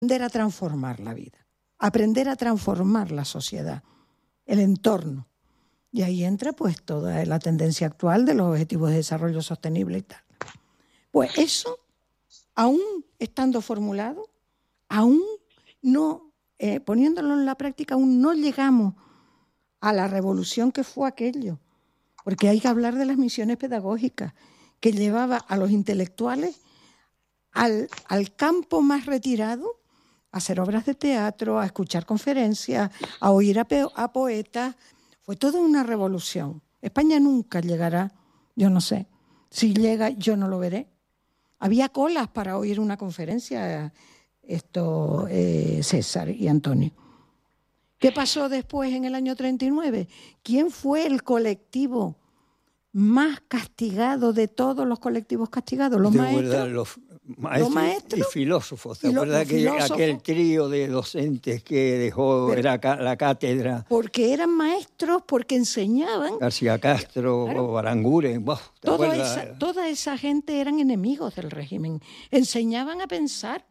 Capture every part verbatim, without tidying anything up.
aprender a transformar la vida, aprender a transformar la sociedad, el entorno. Y ahí entra pues toda la tendencia actual de los objetivos de desarrollo sostenible y tal. Pues eso, aún estando formulado, aún no, eh, poniéndolo en la práctica, aún no llegamos a la revolución que fue aquello. Porque hay que hablar de las misiones pedagógicas que llevaba a los intelectuales al, al campo más retirado, a hacer obras de teatro, a escuchar conferencias, a oír a, pe- a poetas. Fue toda una revolución. España nunca llegará, yo no sé. Si llega, yo no lo veré. Había colas para oír una conferencia, esto, eh, César y Antonio. ¿Qué pasó después en el año treinta y nueve? ¿Quién fue el colectivo más castigado de todos los colectivos castigados? Los maestros. Los maestros, los maestros y filósofos. ¿Te y lo, acuerdas que aquel trío de docentes que dejó Pero, era la cátedra? Porque eran maestros, porque enseñaban. García Castro, claro. Aranguren. Wow, toda, esa, toda esa gente eran enemigos del régimen. Enseñaban a pensar.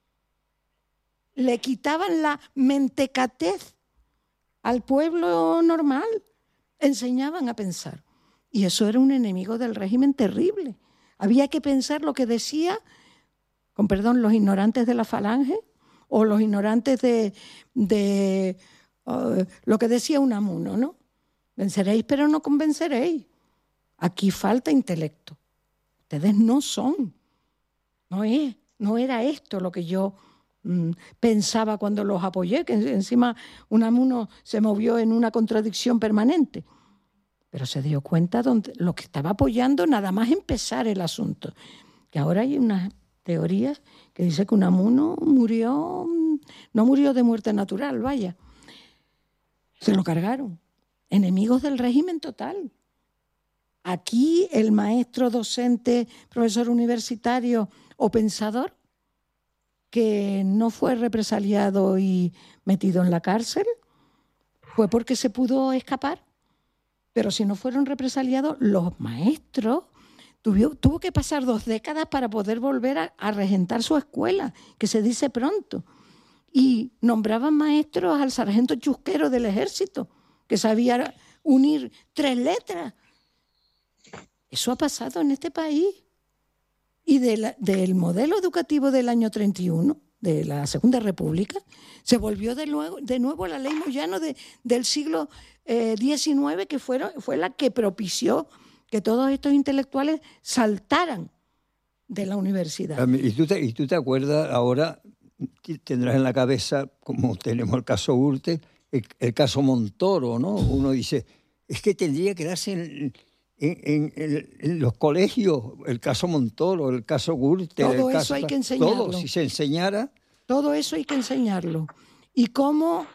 Le quitaban la mentecatez al pueblo normal. Enseñaban a pensar. Y eso era un enemigo del régimen terrible. Había que pensar lo que decía, con perdón, los ignorantes de la Falange o los ignorantes de, de uh, lo que decía Unamuno, ¿no? Venceréis, pero no convenceréis. Aquí falta intelecto. Ustedes no son. No es, no era esto lo que yo mm, pensaba cuando los apoyé, que encima Unamuno se movió en una contradicción permanente. Pero se dio cuenta de lo que estaba apoyando nada más empezar el asunto. Que ahora hay unas teorías que dicen que Unamuno murió, no murió de muerte natural, vaya. Se lo cargaron. Enemigos del régimen total. Aquí el maestro, docente, profesor universitario o pensador que no fue represaliado y metido en la cárcel fue porque se pudo escapar. Pero si no fueron represaliados, los maestros tuvo, tuvo que pasar dos décadas para poder volver a, a regentar su escuela, que se dice pronto. Y nombraban maestros al sargento chusquero del ejército, que sabía unir tres letras. Eso ha pasado en este país. Y de la, del modelo educativo del año treinta y uno, de la Segunda República, se volvió de nuevo, de nuevo a la ley Moyano de, del siglo eh, diecinueve, que fueron, fue la que propició que todos estos intelectuales saltaran de la universidad. ¿Y tú te, y tú te acuerdas ahora, tendrás en la cabeza, como tenemos el caso Gürtel, el, el caso Montoro, ¿no? Uno dice, es que tendría que darse en, en, en, en los colegios el caso Montoro, el caso Gürtel. Todo el eso caso, hay que enseñarlo. Todo, si se enseñara. Todo eso hay que enseñarlo. Y cómo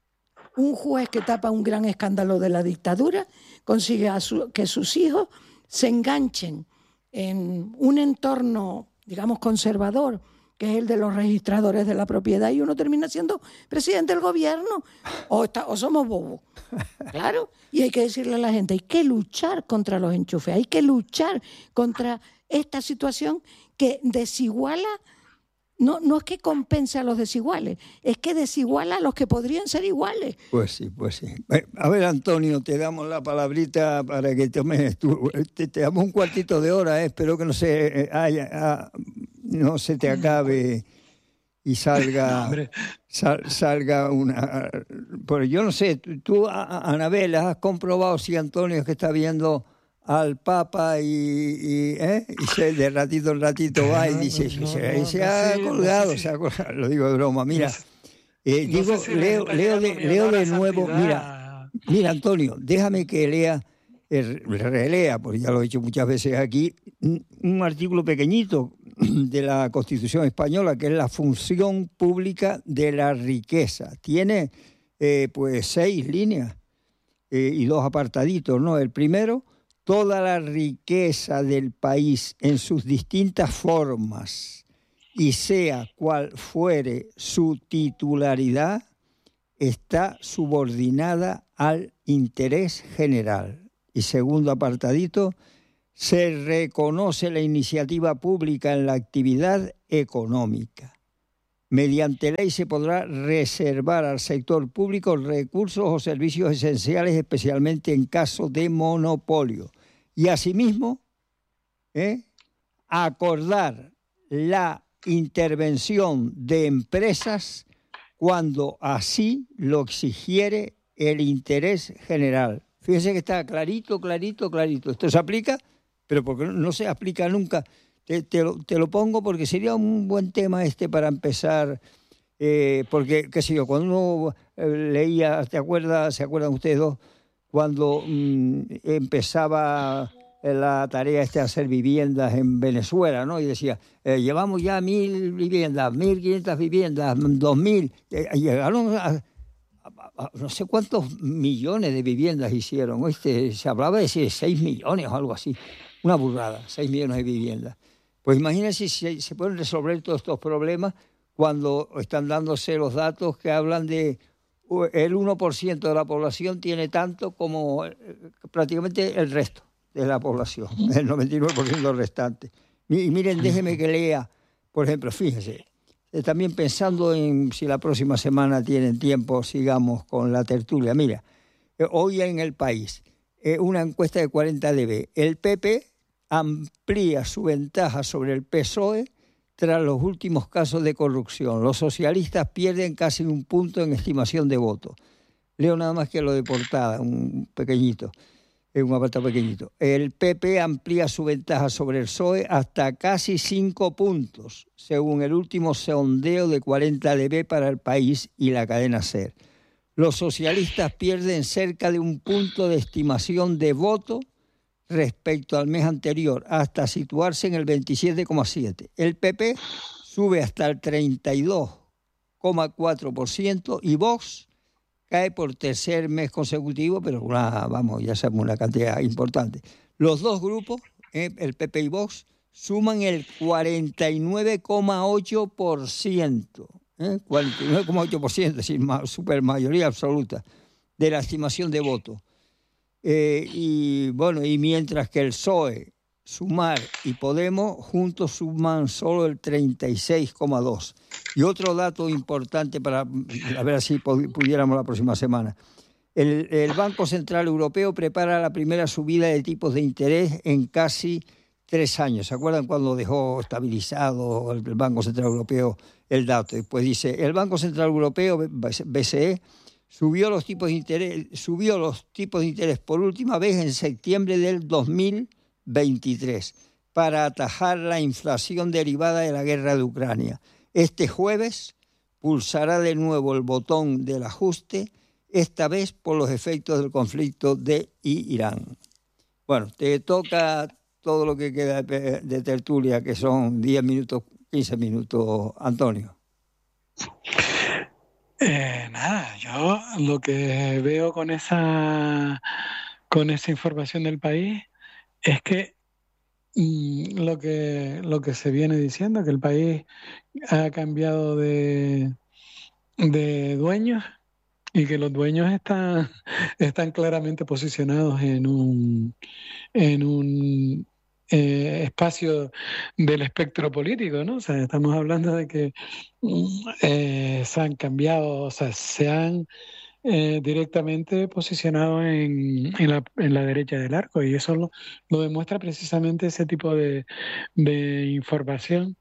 un juez que tapa un gran escándalo de la dictadura consigue a su, que sus hijos se enganchen en un entorno, digamos, conservador, que es el de los registradores de la propiedad, y uno termina siendo presidente del gobierno, o, está, o somos bobos. Claro, y hay que decirle a la gente, hay que luchar contra los enchufes, hay que luchar contra esta situación que desiguala. No, no es que compense a los desiguales, es que desiguala a los que podrían ser iguales. Pues sí, pues sí. A ver, Antonio, te damos la palabrita para que tomes tú. Te, te damos un cuartito de hora, eh. Espero que no se, haya, no se te acabe y salga, no, sal, salga una... Pero yo no sé, tú, Anabel, ¿has comprobado si Antonio es que está viendo al Papa y, y, ¿eh? y se, de ratito en ratito va y dice, no, se, no, se, no ha sé, colgado, no sé si... se ha colgado, lo digo de broma, mira, eh, no digo, si leo, leo de, leo de nuevo, mira, mira Antonio, déjame que lea, eh, relea, porque ya lo he hecho muchas veces aquí, un, un artículo pequeñito de la Constitución Española, que es la función pública de la riqueza, tiene eh, pues seis líneas eh, y dos apartaditos, ¿no? El primero, toda la riqueza del país en sus distintas formas y sea cual fuere su titularidad, está subordinada al interés general. Y segundo apartadito, se reconoce la iniciativa pública en la actividad económica. Mediante ley se podrá reservar al sector público recursos o servicios esenciales, especialmente en caso de monopolio. Y asimismo, ¿eh? acordar la intervención de empresas cuando así lo exigiere el interés general. Fíjense que está clarito, clarito, clarito. Esto se aplica, pero porque no se aplica nunca. Te, te, lo, te lo pongo porque sería un buen tema este para empezar, eh, porque, qué sé yo, cuando uno eh, leía, ¿te acuerdas, se acuerdan ustedes dos? Cuando mmm, empezaba la tarea esta de hacer viviendas en Venezuela, ¿no? Y decía, eh, llevamos ya mil viviendas, mil quinientas viviendas, dos mil, eh, llegaron a, a, a no sé cuántos millones de viviendas hicieron, ¿oíste? Se hablaba de seis millones o algo así, una burrada, seis millones de viviendas. Pues imagínense si se pueden resolver todos estos problemas cuando están dándose los datos que hablan de el uno por ciento de la población tiene tanto como prácticamente el resto de la población, el noventa y nueve por ciento restante. Y miren, déjenme que lea, por ejemplo, fíjense, también pensando en si la próxima semana tienen tiempo, sigamos con la tertulia. Mira, hoy en El País, una encuesta de cuarenta D B, el P P amplía su ventaja sobre el P S O E tras los últimos casos de corrupción. Los socialistas pierden casi un punto en estimación de votos. Leo nada más que lo de portada, un pequeñito, un apartado pequeñito. El P P amplía su ventaja sobre el P S O E hasta casi cinco puntos, según el último sondeo de cuarenta D B para El País y la cadena SER. Los socialistas pierden cerca de un punto de estimación de voto respecto al mes anterior, hasta situarse en el veintisiete coma siete. El P P sube hasta el treinta y dos coma cuatro por ciento y Vox cae por tercer mes consecutivo, pero una, vamos, ya sabemos, una cantidad importante. Los dos grupos, eh, el P P y Vox, suman el cuarenta y nueve coma ocho por ciento, ¿eh? cuarenta y nueve coma ocho por ciento, es decir, supermayoría absoluta de la estimación de votos. Eh, y bueno, y mientras que el P S O E, Sumar y Podemos juntos suman solo el treinta y seis coma dos. Y otro dato importante para a ver si pudiéramos la próxima semana. El, el Banco Central Europeo prepara la primera subida de tipos de interés en casi tres años. ¿Se acuerdan cuando dejó estabilizado el Banco Central Europeo el dato? Pues dice, el Banco Central Europeo, B C E, Subió los tipos de interés, subió los tipos de interés por última vez en septiembre del dos mil veintitrés para atajar la inflación derivada de la guerra de Ucrania. Este jueves pulsará de nuevo el botón del ajuste, esta vez por los efectos del conflicto de Irán. Bueno, te toca todo lo que queda de tertulia, que son diez minutos, quince minutos, Antonio. Eh, nada, yo lo que veo con esa con esa información del país es que mm, lo que lo que se viene diciendo, que el país ha cambiado de, de dueños y que los dueños están, están claramente posicionados en un en un eh, espacio del espectro político, ¿no? O sea, estamos hablando de que eh, se han cambiado, o sea, se han eh, directamente posicionado en, en, la, en la derecha del arco, y eso lo, lo demuestra precisamente ese tipo de, de información,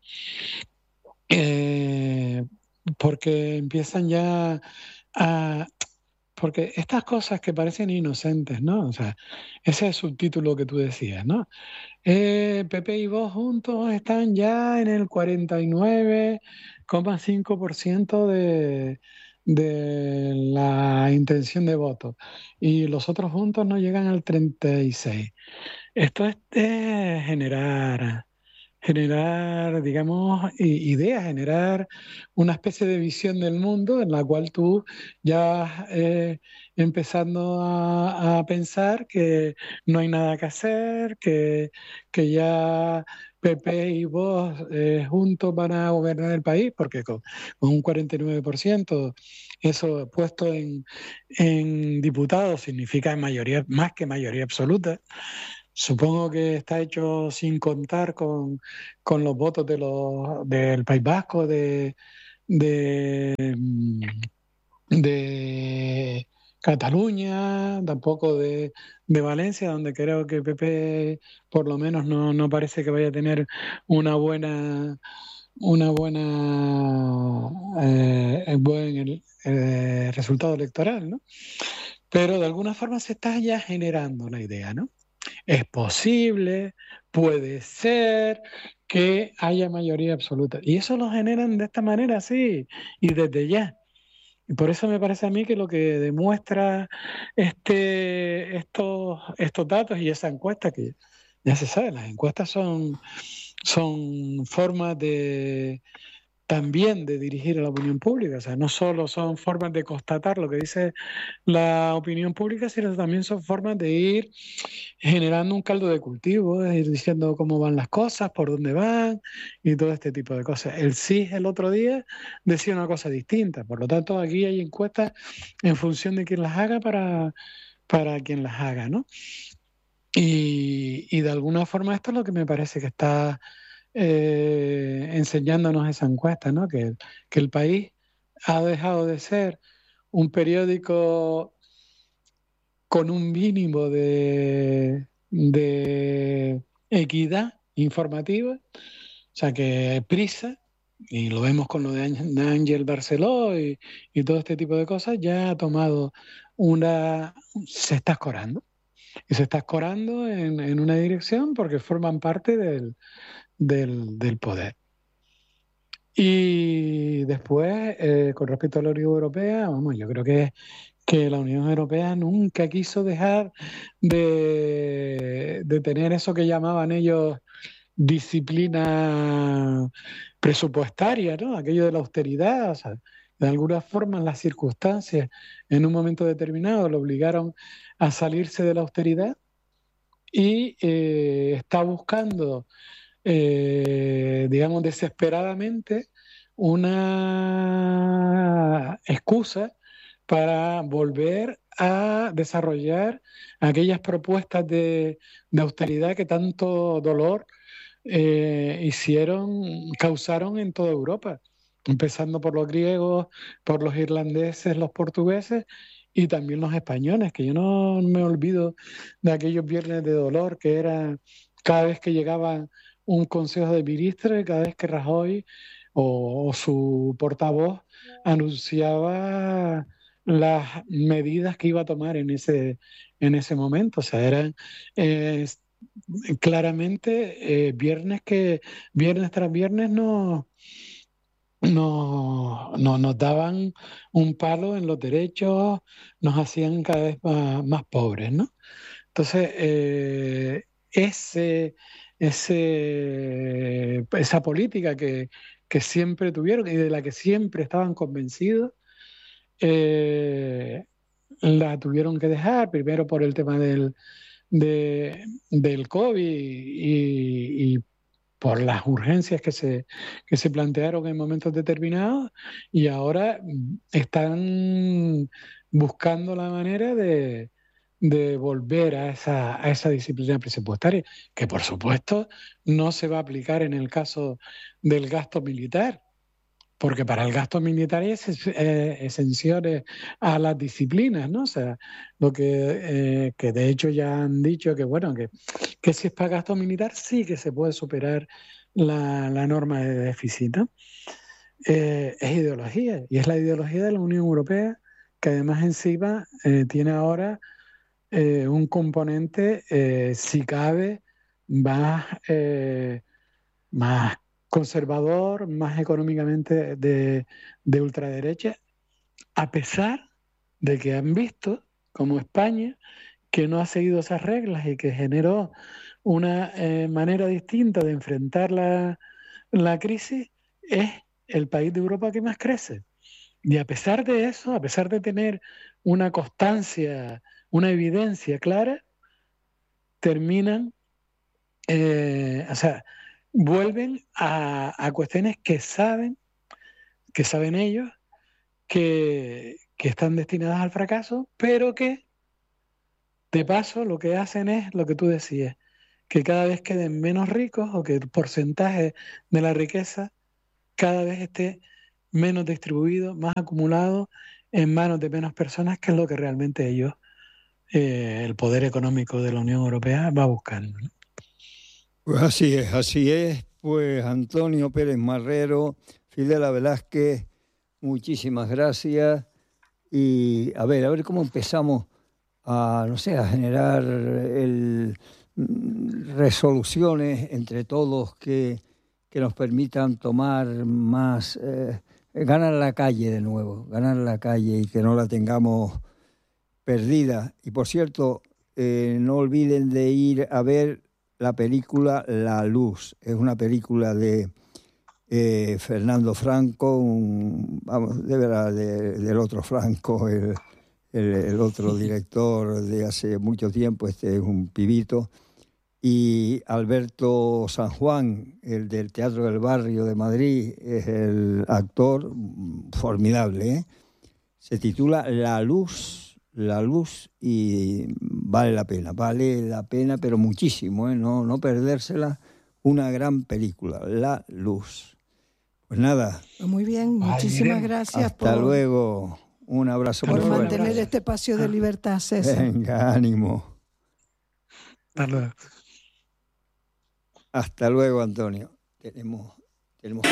eh, porque empiezan ya a... Porque estas cosas que parecen inocentes, ¿no? O sea, ese es el subtítulo que tú decías, ¿no? Eh, P P y Vox juntos están ya en el cuarenta y nueve coma cinco por ciento de, de la intención de voto, y los otros juntos no llegan al treinta y seis. Esto es eh, generar, generar, digamos, i- ideas, generar una especie de visión del mundo en la cual tú ya eh, empezando a, a pensar que no hay nada que hacer, que, que ya P P y Vox eh, juntos van a gobernar el país, porque con, con un cuarenta y nueve por ciento eso puesto en, en diputados significa mayoría, más que mayoría absoluta. Supongo que está hecho sin contar con, con los votos de los, del País Vasco, de, de, de Cataluña, tampoco de, de Valencia, donde creo que P P por lo menos no, no parece que vaya a tener una buena una buena eh, buen eh, resultado electoral, ¿no? Pero de alguna forma se está ya generando la idea, ¿no? Es posible, puede ser que haya mayoría absoluta. Y eso lo generan de esta manera, sí, y desde ya. Y por eso me parece a mí que lo que demuestra este, estos, estos datos y esa encuesta, que ya se sabe, las encuestas son, son formas de también de dirigir a la opinión pública. O sea, no solo son formas de constatar lo que dice la opinión pública, sino también son formas de ir generando un caldo de cultivo, de ir diciendo cómo van las cosas, por dónde van y todo este tipo de cosas. El C I S el otro día decía una cosa distinta. Por lo tanto, aquí hay encuestas en función de quién las haga para, para quien las haga, ¿no? Y, y de alguna forma esto es lo que me parece que está eh, enseñándonos esa encuesta, ¿no? Que, que el país ha dejado de ser un periódico con un mínimo de, de equidad informativa, o sea que Prisa, y lo vemos con lo de Ángel Barceló y, y todo este tipo de cosas, ya ha tomado una... se está escorando. Y se está escorando en, en una dirección porque forman parte del, del, del poder. Y después, eh, con respecto a la Unión Europea, vamos, yo creo que, que la Unión Europea nunca quiso dejar de, de tener eso que llamaban ellos disciplina presupuestaria, ¿no? Aquello de la austeridad, o sea, de alguna forma las circunstancias en un momento determinado lo obligaron a salirse de la austeridad y eh, está buscando eh, digamos, desesperadamente una excusa para volver a desarrollar aquellas propuestas de, de austeridad que tanto dolor eh, hicieron, causaron en toda Europa, empezando por los griegos, por los irlandeses, los portugueses y también los españoles, que yo no me olvido de aquellos viernes de dolor que era cada vez que llegaba un consejo de ministros, cada vez que Rajoy o, o su portavoz anunciaba las medidas que iba a tomar en ese, en ese momento. O sea, eran eh, claramente eh, viernes que viernes tras viernes no, no, no nos daban un palo en los derechos, nos hacían cada vez más, más pobres, ¿no? Entonces, eh, ese, ese, esa política que, que siempre tuvieron y de la que siempre estaban convencidos, eh, la tuvieron que dejar, primero por el tema del, de, del COVID y, y por las urgencias que se, que se plantearon en momentos determinados, y ahora están buscando la manera de, de volver a esa, a esa disciplina presupuestaria, que por supuesto no se va a aplicar en el caso del gasto militar, porque para el gasto militar hay eh, exenciones a las disciplinas, ¿no? O sea, lo que, eh, que de hecho ya han dicho que, bueno, que, que si es para gasto militar sí que se puede superar la, la norma de déficit, ¿no? Eh, es ideología, y es la ideología de la Unión Europea, que además encima eh, tiene ahora eh, un componente, eh, si cabe, más, eh, más conservador, más económicamente de, de ultraderecha, a pesar de que han visto, como España, que no ha seguido esas reglas y que generó una eh, manera distinta de enfrentar la, la crisis, es el país de Europa que más crece. Y a pesar de eso, a pesar de tener una constancia, una evidencia clara, terminan, eh, o sea, vuelven a, a cuestiones que saben, que saben ellos, que, que están destinadas al fracaso, pero que de paso lo que hacen es lo que tú decías, que cada vez queden menos ricos o que el porcentaje de la riqueza cada vez esté menos distribuido, más acumulado en manos de menos personas, que es lo que realmente ellos, eh, el poder económico de la Unión Europea, va a buscar, ¿no? Pues así es, así es. Pues Antonio Pérez Marrero, Fidela Velázquez, muchísimas gracias. Y a ver, a ver cómo empezamos a, no sé, a generar el, resoluciones entre todos que, que nos permitan tomar más, eh, ganar la calle de nuevo, ganar la calle y que no la tengamos perdida. Y por cierto, eh, no olviden de ir a ver la película La Luz. Es una película de eh, Fernando Franco, un, vamos, de verdad, de, del otro Franco, el, el, el otro director de hace mucho tiempo. Este es un pibito. Y Alberto San Juan, el del Teatro del Barrio de Madrid, es el actor formidable, ¿eh? Se titula La Luz, La Luz, y vale la pena, vale la pena, pero muchísimo, ¿eh? No, no perdérsela, una gran película, La Luz. Pues nada. Muy bien, muchísimas Ay, gracias. Hasta por, luego, un abrazo por muy fuerte. mantener este espacio de libertad, César. Venga, ánimo. Hasta luego. Hasta luego, Antonio. Tenemos, tenemos